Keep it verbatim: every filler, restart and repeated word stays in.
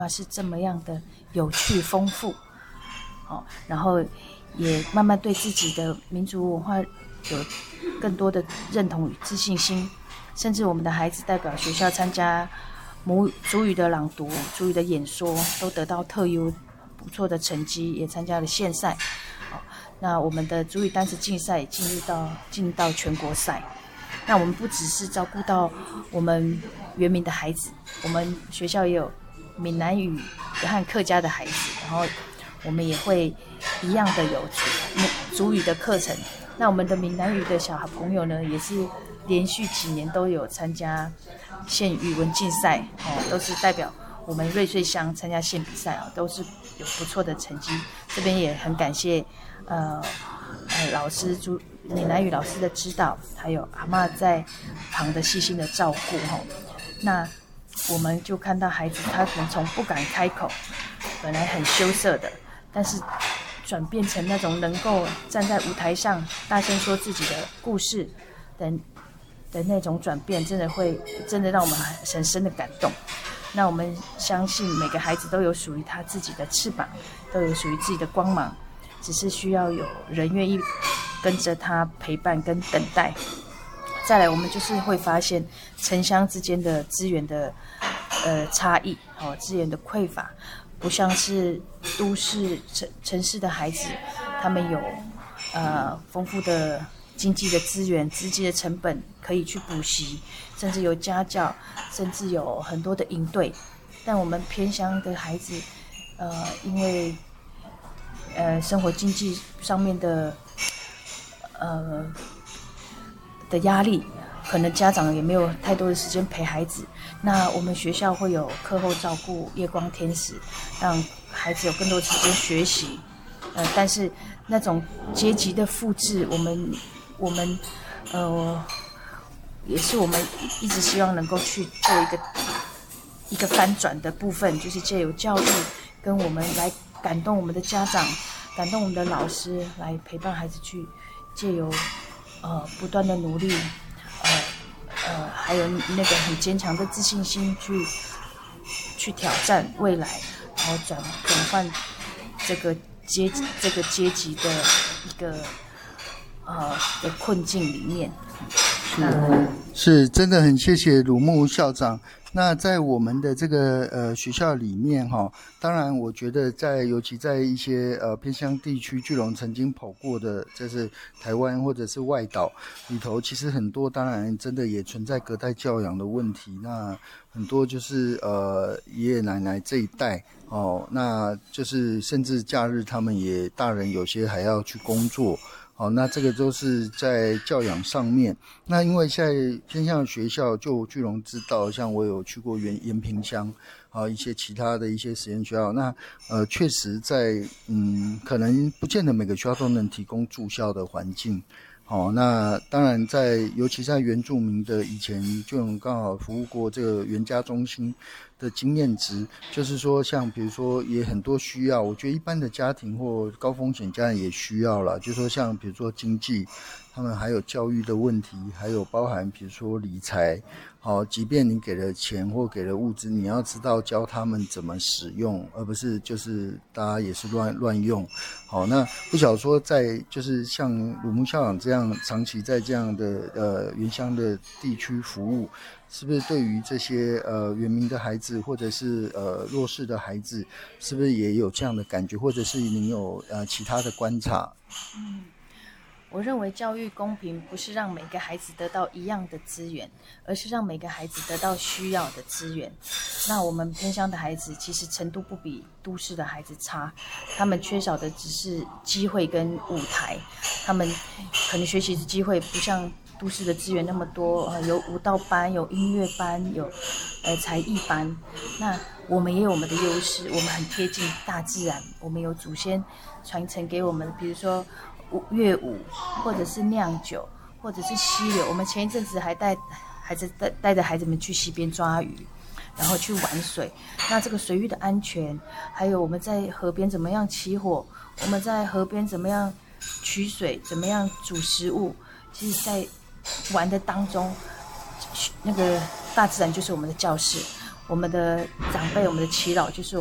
是这么样的有趣丰富，哦，然后也慢慢对自己的民族文化有更多的认同与自信心，甚至我们的孩子代表学校参加母族语的朗读、族语的演说，都得到特优不错的成绩，也参加了县赛。哦，那我们的族语单词竞赛也进入到进到全国赛。那我们不只是照顾到我们原民的孩子，我们学校也有闽南语和客家的孩子，然后我们也会一样的有族语的课程。那我们的闽南语的小朋友呢，也是连续几年都有参加县语文竞赛，哦，都是代表我们瑞穗乡参加县比赛，哦，都是有不错的成绩。这边也很感谢呃呃老师朱闽南语老师的指导，还有阿嬷在旁的细心的照顾，哦，那我们就看到孩子他可能从不敢开口，本来很羞涩的，但是转变成那种能够站在舞台上大声说自己的故事的的那种转变，真的会真的让我们很深的感动。那我们相信每个孩子都有属于他自己的翅膀，都有属于自己的光芒，只是需要有人愿意跟着他陪伴跟等待。再来，我们就是会发现城乡之间的资源的呃差异，哦，资源的匮乏，不像是都市城城市的孩子，他们有呃丰富的经济的资源、资金的成本可以去补习，甚至有家教，甚至有很多的营队。但我们偏乡的孩子，呃，因为呃生活经济上面的呃的压力，可能家长也没有太多的时间陪孩子。那我们学校会有课后照顾、夜光天使，让孩子有更多时间学习。呃，但是那种阶级的复制，我们我们呃也是我们一直希望能够去做一个一个翻转的部分，就是借由教育跟我们来感动我们的家长，感动我们的老师，来陪伴孩子去借由呃不断的努力，呃呃还有那个很坚强的自信心去去挑战未来，然后转转换这个阶这个阶级的一个呃的困境里面。 是，是真的很谢谢鲁木校长。那在我们的这个呃学校里面哈，当然我觉得在尤其在一些呃偏乡地区，巨龙曾经跑过的，就是台湾或者是外岛里头，其实很多当然真的也存在隔代教养的问题。那很多就是呃爷爷奶奶这一代哦，那就是甚至假日他们也大人有些还要去工作。好，那这个都是在教养上面。那因为现在偏向学校，就巨龙知道，像我有去过延延平乡，啊，一些其他的一些实验学校，那呃，确实在嗯，可能不见得每个学校都能提供住校的环境。好，那当然在尤其在原住民的以前，就有刚好服务过这个原家中心的经验值，就是说像比如说也很多需要，我觉得一般的家庭或高风险家庭也需要啦，就是说像比如说经济，他们还有教育的问题，还有包含比如说理财。好，即便你给了钱或给了物资，你要知道教他们怎么使用，而不是就是大家也是乱乱用。好，那不晓得说在就是像鲁木校长这样长期在这样的呃原乡的地区服务，是不是对于这些呃原民的孩子或者是呃弱势的孩子，是不是也有这样的感觉，或者是你有呃其他的观察？ 嗯。我认为教育公平不是让每个孩子得到一样的资源，而是让每个孩子得到需要的资源。那我们偏乡的孩子其实程度不比都市的孩子差，他们缺少的只是机会跟舞台，他们可能学习的机会不像都市的资源那么多，呃、有舞蹈班，有音乐班，有呃才艺班。那我们也有我们的优势，我们很贴近大自然，我们有祖先传承给我们，比如说乐舞，或者是酿酒，或者是溪流。我们前一阵子还带孩子带带着孩子们去溪边抓鱼，然后去玩水。那这个水域的安全，还有我们在河边怎么样起火，我们在河边怎么样取水，怎么样煮食物，其实在玩的当中，那个大自然就是我们的教室。 我们的长辈、我们的耆老，就是